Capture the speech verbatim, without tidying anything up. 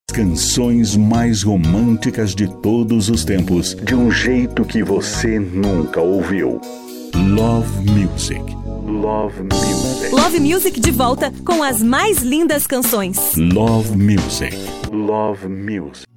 Canções mais românticas de todos os tempos, de um jeito que você nunca ouviu. Love Music. Love Music. Love Music de volta com as mais lindas canções. Love Music. Love Music.